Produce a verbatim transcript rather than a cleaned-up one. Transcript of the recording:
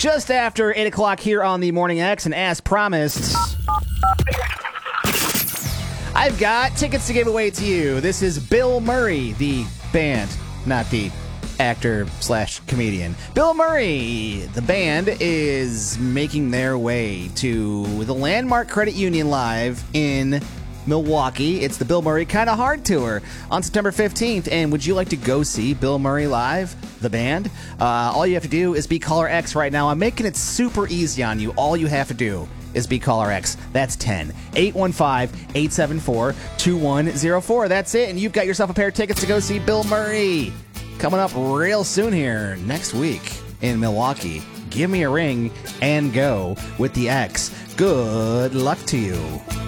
just after eight o'clock here on the Morning X, and as promised, I've got tickets to give away to you. This is Bill Murray, the band, not the actor slash comedian. Bill Murray, the band, is making their way to the Landmark Credit Union Live in Milwaukee. It's the Bill Murray Kinda Hard Tour on September fifteenth. And would you like to go see Bill Murray live, the band? Uh, all you have to do is be caller X right now. I'm making it super easy on you. All you have to do is be caller X. That's ten eight one five, eight seven four, two one zero four. That's it. And you've got yourself a pair of tickets to go see Bill Murray coming up real soon here next week in Milwaukee. Give me a ring and go with the X. Good luck to you.